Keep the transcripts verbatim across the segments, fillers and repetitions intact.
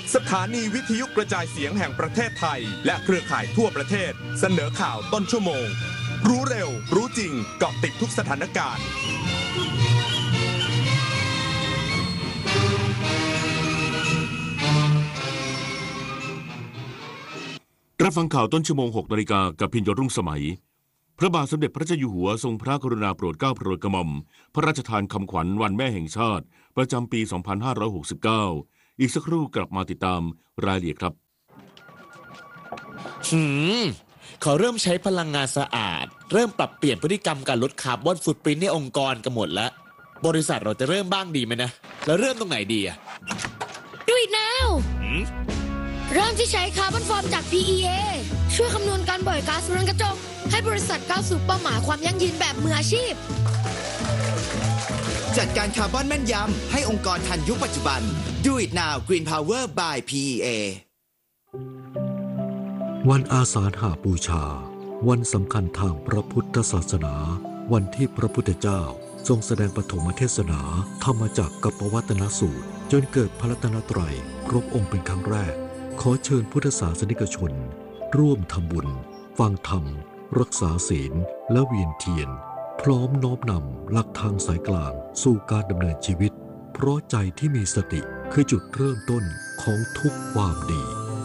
สถานีวิทยุกระจายเสียงแห่งประเทศไทยและเครือข่ายทั่วประเทศเสนอข่าวต้นชั่วโมงรู้เร็วรู้จริงเกาะติดทุกสถานการณ์รับฟังข่าวต้นชั่วโมงหกนาฬิกากับพิญโยรุ่งสมัยพระบาทสมเด็จพระเจ้าอยู่หัวทรงพระกรุณาโปรดเกล้าโปรดกระหม่อมพระราชทานคำขวัญวันแม่แห่งชาติประจำปีสองพันห้าร้อยหกสิบเก้าอีกสักครู่กลับมาติดตามรายละเอียดครับหืมเขาเริ่มใช้พลังงานสะอาดเริ่มปรับเปลี่ยนพฤติกรรมการลดคาร์บอนฟุตปรินท์ในองค์กรกันหมดแล้วบริษัทเราจะเริ่มบ้างดีไหมนะแล้วเริ่มตรงไหนดีอะ Do it now เริ่มที่ใช้คาร์บอนฟอร์มจาก พี อี เอ ช่วยคำนวณการปล่อยก๊าซเรือนกระจกให้บริษัทก้าวสู่เป้าหมายความยั่งยืนแบบมืออาชีพจัดการคาร์บอนแม่นยำให้องค์กรทันยุคปัจจุบัน Do it now Green Power by พี อี เอวันอาสาฬหบูชาวันสำคัญทางพระพุทธศาสนาวันที่พระพุทธเจ้าทรงแสดงปฐมเทศนาธรรมจักรกัปปวัตตนสูตรจนเกิดพระรัตนตรัยครบองค์เป็นครั้งแรกขอเชิญพุทธศาสนิกชนร่วมทำบุญฟังธรรมรักษาศีลและเวียนเทียนพร้อมน้อมนำหลักทางสายกลางสู่การดำเนินชีวิตเพราะใจที่มีสติคือจุดเริ่มต้นของทุกความดี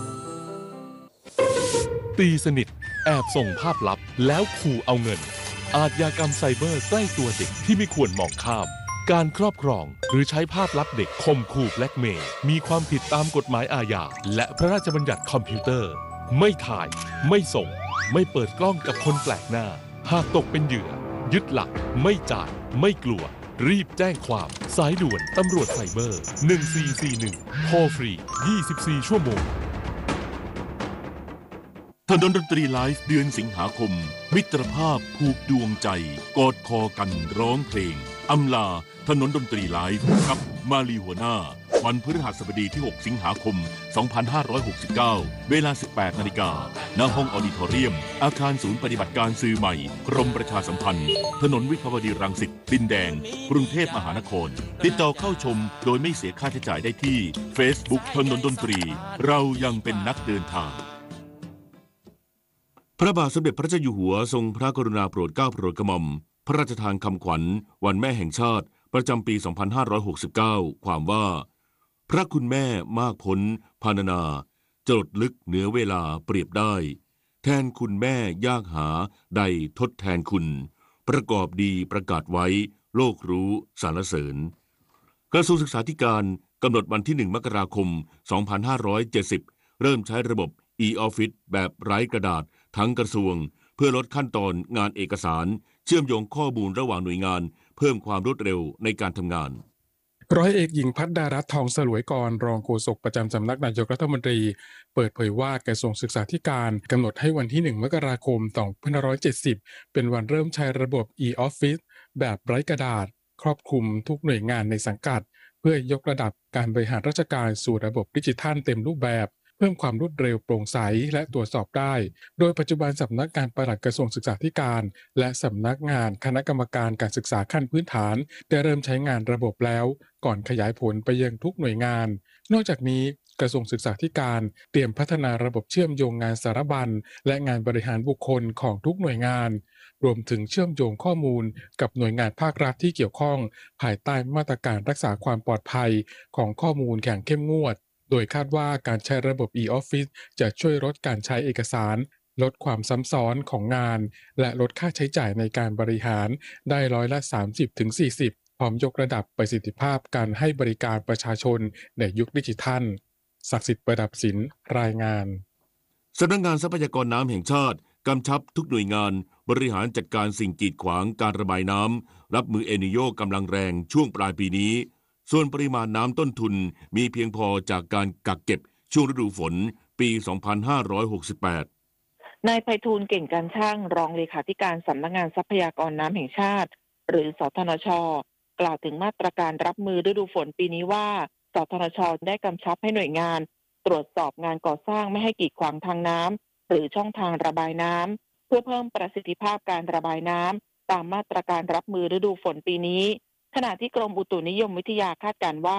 ตีสนิทแอบส่งภาพลับแล้วขู่เอาเงินอาชญากรรมไซเบอร์ใกล้ตัวเด็กที่ไม่ควรมองข้ามการครอบครองหรือใช้ภาพลับเด็กข่มขู่แบล็กเมย์มีความผิดตามกฎหมายอาญาและพระราชบัญญัติคอมพิวเตอร์ไม่ถ่ายไม่ส่งไม่เปิดกล้องกับคนแปลกหน้าหากตกเป็นเหยื่อยึดหลักไม่จ่ายไม่กลัวรีบแจ้งความสายด่วนตำรวจไซเบอร์หนึ่งสี่สี่หนึ่งโทรฟรียี่สิบสี่ชั่วโมงถนนดนตรีไลฟ์เดือนสิงหาคมมิตรภาพผูกดวงใจกอดคอกันร้องเพลงอำลาถนนดนตรีไลฟ์กับมาลีหัวหน้าวันพฤหัสบดีที่หกสิงหาคมสองพันห้าร้อยหกสิบเก้าเวลา สิบแปดนาฬิกา ณ ห้องออดิทอเรียมอาคารศูนย์ปฏิบัติการสื่อใหม่กรมประชาสัมพันธ์ถนนวิภาวดีรังสิตดินแดงกรุงเทพมหานครติดต่อเข้าชมโดยไม่เสียค่าใช้จ่ายได้ที่ Facebook ถนนดนตรีเรายังเป็นนักเดินทางพระบาทสมเด็จพระเจ้าอยู่หัวทรงพระกรุณาโปรดเกล้าโปรดกระหม่อมพระราชทานคำขวัญวันแม่แห่งชาติประจำปี สองพันห้าร้อยหกสิบเก้า ความว่าพระคุณแม่มากพ้นพรรณนาจรดลึกเหนือเวลาเปรียบได้แทนคุณแม่ยากหาใดทดแทนคุณประกอบดีประกาศไว้โลกรู้สรรเสริญกระทรวงศึกษาธิการกำหนดวันที่หนึ่งมกราคมสองพันห้าร้อยเจ็ดสิบเริ่มใช้ระบบ e-office แบบไร้กระดาษทั้งกระทรวงเพื่อลดขั้นตอนงานเอกสารเชื่อมโยงข้อมูลระหว่างหน่วยงานเพิ่มความรวดเร็วในการทำงานร้อยเอกหญิงพัฒดารัตน์ทองสลวยกรรองโฆษกประจำสำนักนายกรัฐมนตรีเปิดเผยว่ากระทรวงศึกษาธิการกำหนดให้วันที่หนึ่งมกราคมสองพันห้าร้อยเจ็ดสิบเป็นวันเริ่มใช้ระบบ e-office แบบไร้กระดาษครอบคลุมทุกหน่วยงานในสังกัดเพื่อยกระดับการบริหารราชการสู่ระบบดิจิทัลเต็มรูปแบบเพิ่มความรวดเร็วโปร่งใสและตรวจสอบได้โดยปัจจุบันสำนักงานปลัดกระทรวงศึกษาธิการและสำนักงานคณะกรรมการการศึกษาขั้นพื้นฐานได้เริ่มใช้งานระบบแล้วก่อนขยายผลไปยังทุกหน่วยงานนอกจากนี้กระทรวงศึกษาธิการเตรียมพัฒนาระบบเชื่อมโยงงานสารบัญและงานบริหารบุคคลของทุกหน่วยงานรวมถึงเชื่อมโยงข้อมูลกับหน่วยงานภาครัฐที่เกี่ยวข้องภายใต้มาตรการรักษาความปลอดภัยของข้อมูลอย่างเข้มงวดโดยคาดว่าการใช้ระบบ e-office จะช่วยลดการใช้เอกสารลดความซ้ำซ้อนของงานและลดค่าใช้จ่ายในการบริหารได้ร้อยละ สามสิบถึงสี่สิบ พร้อมยกระดับประสิทธิภาพการให้บริการประชาชนในยุคดิจิทัลศักดิ์สิทธิ์ประดับศิลป์รายงานสำนักงานทรัพยากรน้ำแห่งชาติกำชับทุกหน่วยงานบริหารจัดการสิ่งกีดขวางการระบายน้ำรับมือเอลนีโญกำลังแรงช่วงปลายปีนี้ส่วนปริมาณน้ำต้นทุนมีเพียงพอจากการกักเก็บช่วงฤดูฝนปี สองพันห้าร้อยหกสิบแปดนายไพฑูรย์เก่งการช่างรองเลขาธิการสำนักงานทรัพยากรน้ำแห่งชาติหรือสทนช.กล่าวถึงมาตรการรับมือฤดูฝนปีนี้ว่าสทนช.ได้กำชับให้หน่วยงานตรวจสอบงานก่อสร้างไม่ให้กีดขวางทางน้ำหรือช่องทางระบายน้ำเพื่อเพิ่มประสิทธิภาพการระบายน้ำตามมาตรการรับมือฤดูฝนปีนี้ขณะที่กรมอุตุนิยมวิทยาคาดการณ์ว่า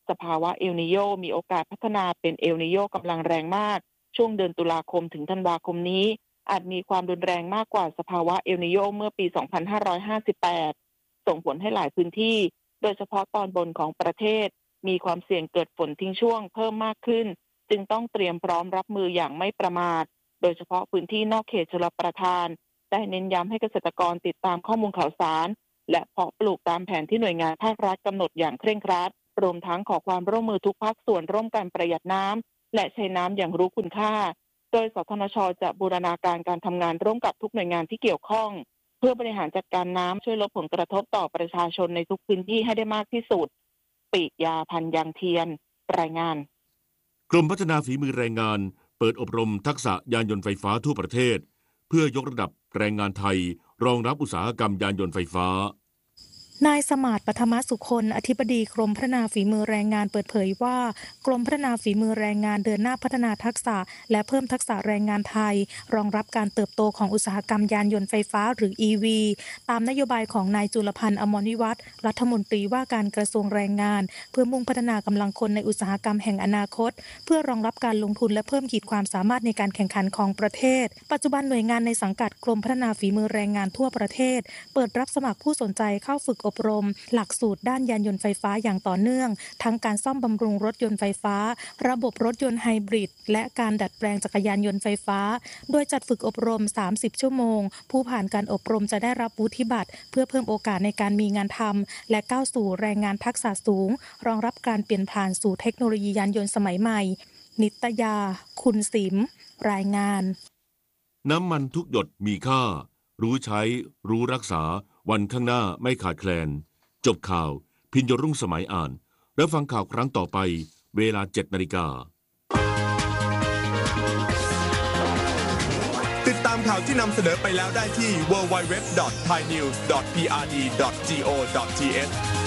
สภาวะเอลนิโยมีโอกาสพัฒนาเป็นเอลนิโยกำลังแรงมากช่วงเดือนตุลาคมถึงธันวาคมนี้อาจมีความรุนแรงมากกว่าสภาวะเอลนิโยเมื่อปี สองพันห้าร้อยห้าสิบแปด ส่งผลให้หลายพื้นที่โดยเฉพาะตอนบนของประเทศมีความเสี่ยงเกิดฝนทิ้งช่วงเพิ่มมากขึ้นจึงต้องเตรียมพร้อมรับมืออย่างไม่ประมาทโดยเฉพาะพื้นที่นอกเขตชลประทานได้เน้นย้ำให้เกษตรกรติดตามข้อมูลข่าวสารและเพาะปลูกตามแผนที่หน่วยงานภาครัฐกำหนดอย่างเคร่งครัดรวมทั้งขอความร่วมมือทุกภาคส่วนร่วมกันประหยัดน้ำและใช้น้ำอย่างรู้คุณค่าโดยสทนช.จะบูรณาการการทำงานร่วมกับทุกหน่วยงานที่เกี่ยวข้องเพื่อบริหารจัดการน้ำช่วยลดผลกระทบต่อประชาชนในทุกพื้นที่ให้ได้มากที่สุดปิยาพันธ์ยางเทียนรายงานกรมพัฒนาฝีมือแรงงานเปิดอบรมทักษะยานยนต์ไฟฟ้าทั่วประเทศเพื่อยกระดับแรงงานไทยรองรับอุตสาหกรรมยานยนต์ไฟฟ้านายสมาร์ท ปฐมสุคนอธิบดีกรมพัฒนาฝีมือแรงงานเปิดเผยว่ากรมพัฒนาฝีมือแรงงานเดินหน้าพัฒนาทักษะและเพิ่มทักษะแรงงานไทยรองรับการเติบโตของอุตสาหกรรมยานยนต์ไฟฟ้าหรือ อี วี ตามนโยบายของนายจุลพันธ์ อมรวิวัฒน์รัฐมนตรีว่าการกระทรวงแรงงานเพื่อมุ่งพัฒนากำลังคนในอุตสาหกรรมแห่งอนาคตเพื่อรองรับการลงทุนและเพิ่มขีดความสามารถในการแข่งขันของประเทศปัจจุบันหน่วยงานในสังกัดกรมพัฒนาฝีมือแรงงานทั่วประเทศเปิดรับสมัครผู้สนใจเข้าฝึกอบรมหลักสูตรด้านยานยนต์ไฟฟ้าอย่างต่อเนื่องทั้งการซ่อมบำรุงรถยนต์ไฟฟ้าระบบรถยนต์ไฮบริดและการดัดแปลงจักรยานยนต์ไฟฟ้าโดยจัดฝึกอบรมสามสิบชั่วโมงผู้ผ่านการอบรมจะได้รับวุฒิบัตรเพื่อเพิ่มโอกาสในการมีงานทำและก้าวสู่แรงงานทักษะสูงรองรับการเปลี่ยนผ่านสู่เทคโนโลยียานยนต์สมัยใหม่นิตยาคุณสิมรายงานน้ำมันทุกหยดมีค่ารู้ใช้รู้รักษาวันข้างหน้าไม่ขาดแคลนจบข่าวพิญญรุ่งสมัยอ่านแล้วฟังข่าวครั้งต่อไปเวลา เจ็ดนาฬิกาติดตามข่าวที่นำเสนอไปแล้วได้ที่ ดับเบิลยู ดับเบิลยู ดับเบิลยู ดอท ไทยนิวส์ ดอท พี อาร์ ดี ดอท จี โอ ดอท ที เอช